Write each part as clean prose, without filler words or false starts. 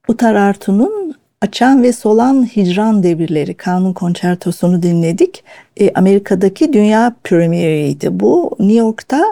Uttarartu'nun Açan ve Solan Hicran Devirleri Kanun Konçertosunu dinledik. Amerika'daki dünya premieriydi bu. New York'ta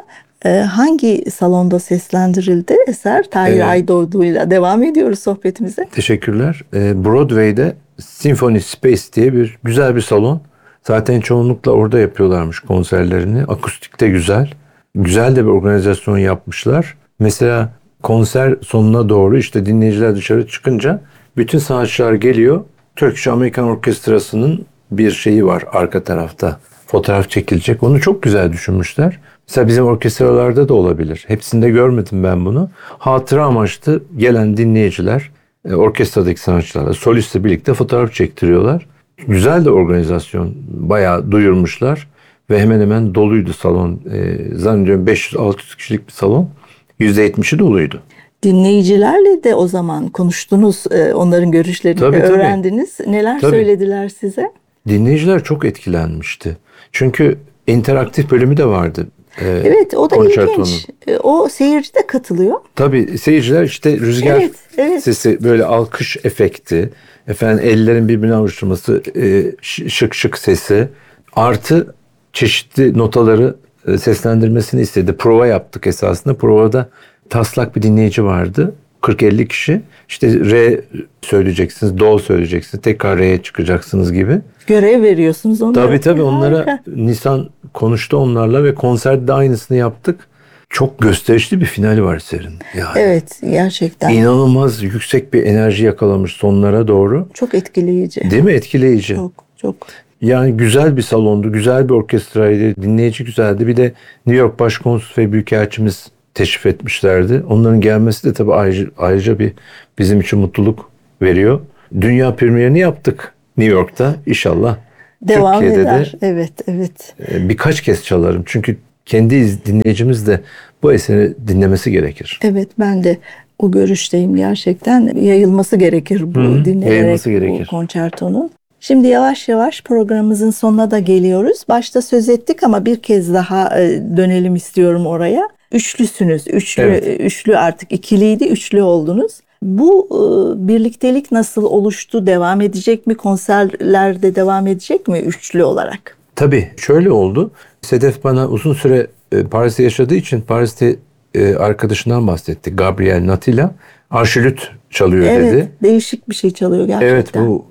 hangi salonda seslendirildi eser? Tahir Aydoğdu'yla devam ediyoruz sohbetimize. Teşekkürler. Broadway'de Symphony Space diye güzel bir salon. Zaten çoğunlukla orada yapıyorlarmış konserlerini. Akustik de güzel. Güzel de bir organizasyon yapmışlar. Mesela konser sonuna doğru işte dinleyiciler dışarı çıkınca bütün sanatçılar geliyor. Turkish American Orkestrası'nın bir şeyi var arka tarafta. Fotoğraf çekilecek. Onu çok güzel düşünmüşler. Mesela bizim orkestralarda da olabilir. Hepsinde görmedim ben bunu. Hatıra amaçlı gelen dinleyiciler orkestradaki sanatçılarla, solistle birlikte fotoğraf çektiriyorlar. Güzel de organizasyon. Bayağı duyurmuşlar. Ve hemen hemen doluydu salon. Zannediyorum 500-600 kişilik bir salon. %70'i doluydu. Dinleyicilerle de o zaman konuştunuz, onların görüşlerini öğrendiniz. Neler söylediler size? Dinleyiciler çok etkilenmişti. Çünkü interaktif bölümü de vardı. Evet, o da ilginç. O seyirci de katılıyor. Tabii seyirciler işte rüzgar sesi, böyle alkış efekti, efendim ellerin birbirine avuşturması, şık şık sesi, artı çeşitli notaları seslendirmesini istedi. Prova yaptık esasında. Provada taslak bir dinleyici vardı. 40-50 kişi. İşte re söyleyeceksiniz, do söyleyeceksiniz, tekrar re'ye çıkacaksınız gibi. Görev veriyorsunuz onlara. Tabii onlara. Nisan konuştu onlarla ve konserde de aynısını yaptık. Çok gösterişli bir finali var eserin. Yani evet, gerçekten. İnanılmaz yüksek bir enerji yakalamış sonlara doğru. Çok etkileyici. Değil mi? Etkileyici. Çok. Yani güzel bir salondu, güzel bir orkestraydı, dinleyici güzeldi. Bir de New York Başkonsolos ve Büyükelçimiz teşrif etmişlerdi. Onların gelmesi de tabii ayrıca bizim için mutluluk veriyor. Dünya premierini yaptık New York'ta. İnşallah devam Türkiye'de eder. de Evet. Birkaç kez çalarım. Çünkü kendi dinleyicimiz de bu eseri dinlemesi gerekir. Evet, ben de o görüşteyim gerçekten. Yayılması gerekir bu dinlenerek bu konçertonun. Şimdi yavaş yavaş programımızın sonuna da geliyoruz. Başta söz ettik ama bir kez daha dönelim istiyorum oraya. Üçlüsünüz. Üçlü artık ikiliydi, üçlü oldunuz. Bu birliktelik nasıl oluştu? Devam edecek mi? Konserlerde devam edecek mi üçlü olarak? Tabii şöyle oldu. Sedef bana uzun süre Paris'te yaşadığı için Paris'te arkadaşından bahsetti. Gabriel Natila. Arşilüt çalıyor dedi. Evet, değişik bir şey çalıyor gerçekten. Evet, bu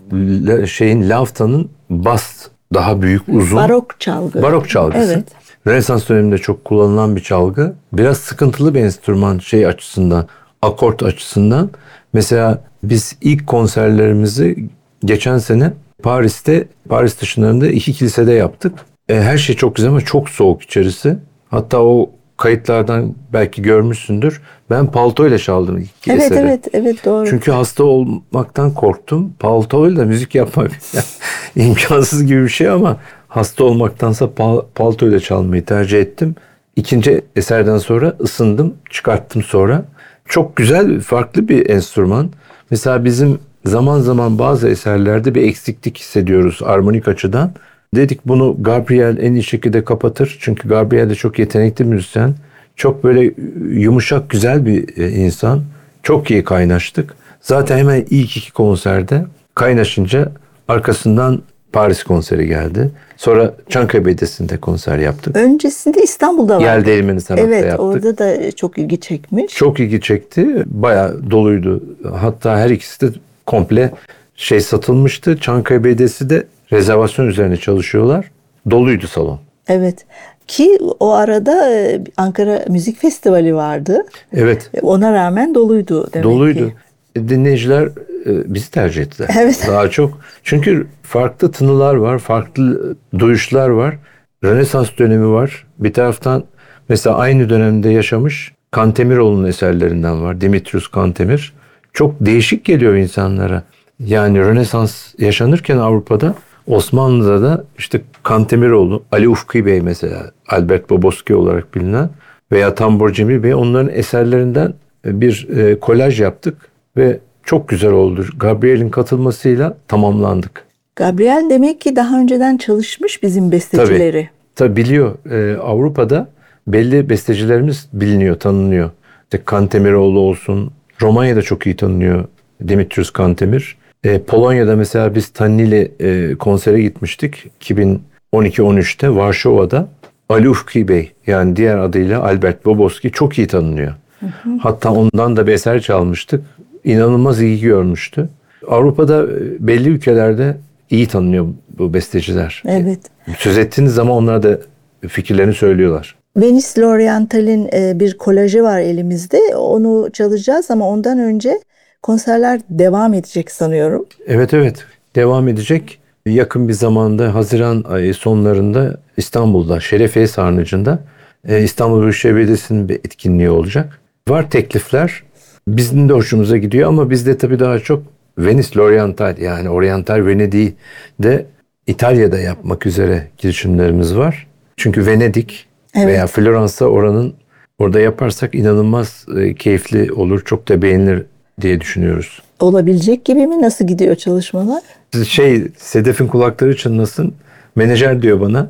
Lafta'nın bas, daha büyük, uzun. Barok çalgı. Barok çalgısı. Evet. Rönesans döneminde çok kullanılan bir çalgı. Biraz sıkıntılı bir enstrüman açısından, akort açısından. Mesela biz ilk konserlerimizi geçen sene Paris dışlarında 2 kilisede yaptık. Her şey çok güzel ama çok soğuk içerisi. Hatta o kayıtlardan belki görmüşsündür. Ben paltoyla çaldım ilk eseri. Evet, doğru. Çünkü hasta olmaktan korktum. Paltoyla da müzik yapmak imkansız gibi bir şey ama hasta olmaktansa paltoyla çalmayı tercih ettim. İkinci eserden sonra ısındım, çıkarttım sonra. Çok güzel, farklı bir enstrüman. Mesela bizim zaman zaman bazı eserlerde bir eksiklik hissediyoruz armonik açıdan. Dedik bunu Gabriel en iyi şekilde kapatır. Çünkü Gabriel de çok yetenekli müzisyen. Çok böyle yumuşak, güzel bir insan. Çok iyi kaynaştık. Zaten hemen ilk 2 konserde kaynaşınca arkasından Paris konseri geldi. Sonra Çankaya Belediyesi'nde konser yaptık. Öncesinde İstanbul'da vardı. Yel Değirmeni Sanat'ta yaptık. Evet, orada da çok ilgi çekmiş. Çok ilgi çekti. Bayağı doluydu. Hatta her ikisi de komple satılmıştı. Çankaya Belediyesi de rezervasyon üzerine çalışıyorlar. Doluydu salon. Evet. Ki o arada Ankara Müzik Festivali vardı. Evet. Ona rağmen doluydu demek doluydu. ki. Dinleyiciler bizi tercih ettiler. Evet. Daha çok. Çünkü farklı tınılar var, farklı duyuşlar var. Rönesans dönemi var. Bir taraftan mesela aynı dönemde yaşamış Kantemiroğlu'nun eserlerinden var. Dimitrios Kantemir. Çok değişik geliyor insanlara. Yani Rönesans yaşanırken Avrupa'da, Osmanlı'da da işte Kantemiroğlu, Ali Ufki Bey mesela, Albert Boboski olarak bilinen veya Tambor Cemil Bey, onların eserlerinden bir kolaj yaptık ve çok güzel oldu. Gabriel'in katılmasıyla tamamlandık. Gabriel demek ki daha önceden çalışmış bizim bestecileri. Tabii biliyor. Avrupa'da belli bestecilerimiz biliniyor, tanınıyor. İşte Kantemiroğlu olsun, Romanya'da çok iyi tanınıyor. Dimitrios Kantemir. Polonya'da mesela biz Tanni ile konsere gitmiştik. 2012-13'te Varşova'da. Ali Ufki Bey, yani diğer adıyla Albert Boboski, çok iyi tanınıyor. Hatta ondan da bir eser çalmıştık. İnanılmaz iyi görmüştü. Avrupa'da belli ülkelerde iyi tanınıyor bu besteciler. Evet. Söz ettiğiniz zaman onlar da fikirlerini söylüyorlar. Venice L'Oriental'in bir kolajı var elimizde. Onu çalacağız ama ondan önce konserler devam edecek sanıyorum. Evet, devam edecek. Yakın bir zamanda Haziran ayı sonlarında İstanbul'da Şerefiye Sarnıcı'nda İstanbul Büyükşehir Belediyesi'nin bir etkinliği olacak. Var teklifler. Bizim de hoşumuza gidiyor ama bizde tabii daha çok Venice L'Oriental, yani Oriental Venedik'i de İtalya'da yapmak üzere girişimlerimiz var. Çünkü Venedik veya Floransa orada yaparsak inanılmaz keyifli olur. Çok da beğenilir diye düşünüyoruz. Olabilecek gibi mi? Nasıl gidiyor çalışmalar? Sedef'in kulakları çınlasın. Menajer diyor bana.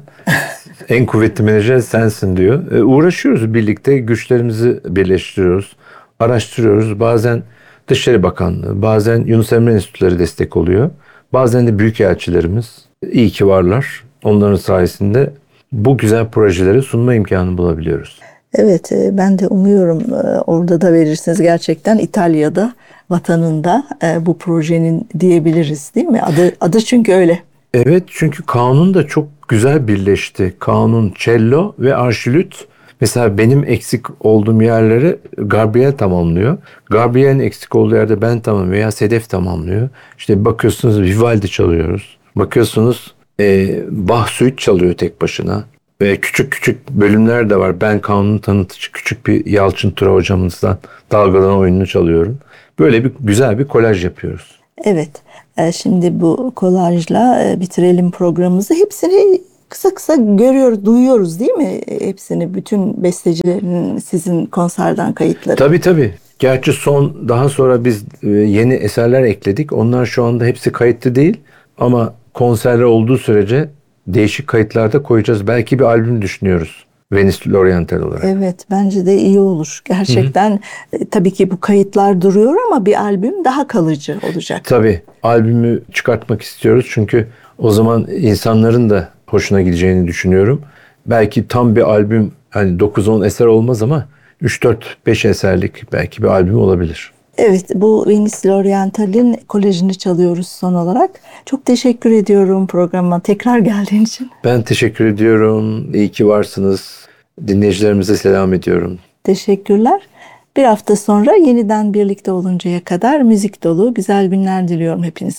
En kuvvetli menajer sensin diyor. Uğraşıyoruz birlikte. Güçlerimizi birleştiriyoruz. Araştırıyoruz. Bazen Dışişleri Bakanlığı, bazen Yunus Emre Enstitüleri destek oluyor. Bazen de büyükelçilerimiz. İyi ki varlar. Onların sayesinde bu güzel projeleri sunma imkanı bulabiliyoruz. Evet, ben de umuyorum orada da verirsiniz. Gerçekten İtalya'da, vatanında bu projenin diyebiliriz, değil mi? Adı çünkü öyle. Evet, çünkü kanun da çok güzel birleşti. Kanun, cello ve arşilüt. Mesela benim eksik olduğum yerleri Gabriel tamamlıyor. Gabriel'in eksik olduğu yerde ben tamamlıyorum veya Sedef tamamlıyor. İşte bakıyorsunuz Vivaldi çalıyoruz. Bakıyorsunuz Bach Suite çalıyor tek başına. Ve küçük küçük bölümler de var. Ben kanunu tanıtıcı küçük bir Yalçın Tura hocamızdan Dalgalan oyununu çalıyorum. Böyle bir güzel bir kolaj yapıyoruz. Evet. Şimdi bu kolajla bitirelim programımızı. Hepsini kısa kısa görüyoruz, duyuyoruz değil mi? Hepsini, bütün bestecilerin sizin konserden kayıtları. Tabii. Gerçi daha sonra biz yeni eserler ekledik. Onlar şu anda hepsi kayıtlı değil. Ama konserler olduğu sürece değişik kayıtlarda koyacağız. Belki bir albüm düşünüyoruz. Venice L'Oriental olarak. Evet, bence de iyi olur. Gerçekten tabii ki bu kayıtlar duruyor ama bir albüm daha kalıcı olacak. Tabii. Albümü çıkartmak istiyoruz. Çünkü o zaman insanların da hoşuna gideceğini düşünüyorum. Belki tam bir albüm, hani 9-10 eser olmaz ama 3-4-5 eserlik belki bir albüm olabilir. Evet, bu Venice L'Oriental'in kolajını çalıyoruz son olarak. Çok teşekkür ediyorum programa tekrar geldiğin için. Ben teşekkür ediyorum. İyi ki varsınız. Dinleyicilerimize selam ediyorum. Teşekkürler. Bir hafta sonra yeniden birlikte oluncaya kadar müzik dolu güzel günler diliyorum hepinize.